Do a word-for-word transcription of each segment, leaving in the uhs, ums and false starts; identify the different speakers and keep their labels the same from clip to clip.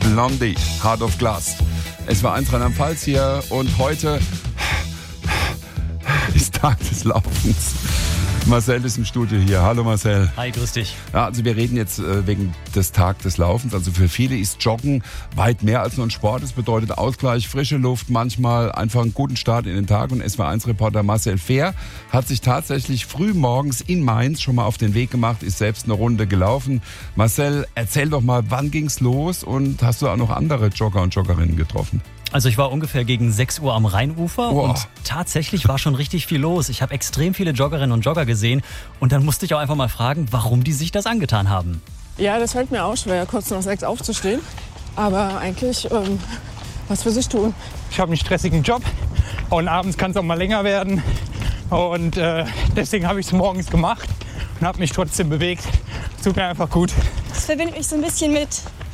Speaker 1: Blondie, Heart of Glass. Es war eins Rheinland-Pfalz hier und heute ist Tag des Laufens. Marcel ist im Studio hier. Hallo Marcel.
Speaker 2: Hi, grüß dich.
Speaker 1: Ja, also wir reden jetzt äh, wegen des Tag des Laufens. Also für viele ist Joggen weit mehr als nur ein Sport. Es bedeutet Ausgleich, frische Luft, manchmal einfach einen guten Start in den Tag. Und S W R eins Reporter Marcel Fehr hat sich tatsächlich früh morgens in Mainz schon mal auf den Weg gemacht, ist selbst eine Runde gelaufen. Marcel, erzähl doch mal, wann ging's los und hast du auch noch andere Jogger und Joggerinnen getroffen?
Speaker 2: Also ich war ungefähr gegen sechs Uhr am Rheinufer
Speaker 1: Wow.
Speaker 2: und tatsächlich war schon richtig viel los. Ich habe extrem viele Joggerinnen und Jogger gesehen und dann musste ich auch einfach mal fragen, warum die sich das angetan haben.
Speaker 3: Ja, das fällt mir auch schwer, kurz nach sechs aufzustehen. Aber eigentlich ähm, was für sich tun.
Speaker 4: Ich habe einen stressigen Job und abends kann es auch mal länger werden. Und äh, deswegen habe ich es morgens gemacht und habe mich trotzdem bewegt. Tut mir einfach gut.
Speaker 5: Das verbindet mich so ein bisschen mit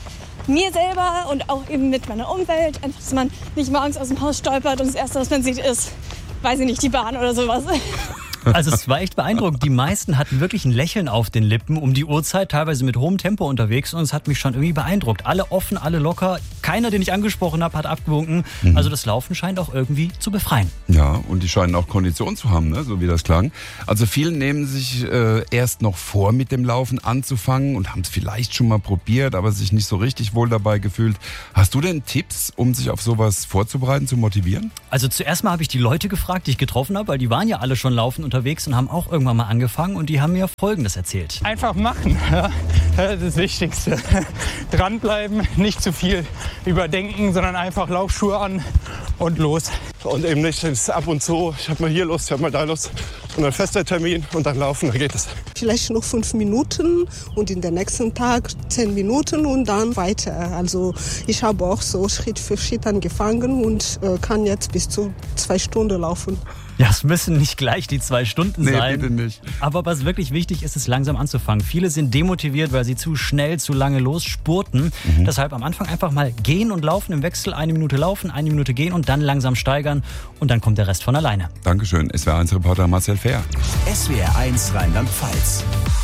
Speaker 5: mir selber und auch eben mit meiner Umwelt. Einfach, dass man nicht morgens aus dem Haus stolpert und das Erste, was man sieht, ist, weiß ich nicht, die Bahn oder sowas.
Speaker 2: Also es war echt beeindruckend. Die meisten hatten wirklich ein Lächeln auf den Lippen um die Uhrzeit, teilweise mit hohem Tempo unterwegs und es hat mich schon irgendwie beeindruckt. Alle offen, alle locker. Keiner, den ich angesprochen habe, hat abgewunken. Mhm. Also das Laufen scheint auch irgendwie zu befreien.
Speaker 1: Ja, und die scheinen auch Kondition zu haben, ne? So wie das klang. Also viele nehmen sich äh, erst noch vor, mit dem Laufen anzufangen und haben es vielleicht schon mal probiert, aber sich nicht so richtig wohl dabei gefühlt. Hast du denn Tipps, um sich auf sowas vorzubereiten, zu motivieren?
Speaker 2: Also zuerst mal habe ich die Leute gefragt, die ich getroffen habe, weil die waren ja alle schon laufen unterwegs und haben auch irgendwann mal angefangen und die haben mir Folgendes erzählt.
Speaker 4: Einfach machen, ja, das ist das Wichtigste. Dranbleiben, nicht zu viel überdenken, sondern einfach Laufschuhe an und los.
Speaker 6: Und eben nicht das ab und zu, ich habe mal hier Lust, ich habe mal da Lust und ein fester Termin und dann laufen, dann geht es.
Speaker 7: Vielleicht noch fünf Minuten und in den nächsten Tag zehn Minuten und dann weiter. Also ich habe auch so Schritt für Schritt angefangen und äh, kann jetzt bis zu zwei Stunden laufen.
Speaker 2: Ja, es müssen nicht gleich die zwei Stunden
Speaker 1: Nee,
Speaker 2: sein.
Speaker 1: bitte nicht.
Speaker 2: Aber was wirklich wichtig ist, ist langsam anzufangen. Viele sind demotiviert, weil sie zu schnell, zu lange losspurten. Mhm. Deshalb am Anfang einfach mal gehen und laufen im Wechsel. Eine Minute laufen, eine Minute gehen und dann langsam steigern. Und dann kommt der Rest von alleine.
Speaker 1: Dankeschön, S W R eins Reporter Marcel Fehr.
Speaker 8: S W R eins Rheinland-Pfalz.